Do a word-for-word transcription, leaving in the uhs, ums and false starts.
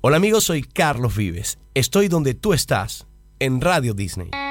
Hola amigos, soy Carlos Vives. Estoy donde tú estás, en Radio Disney.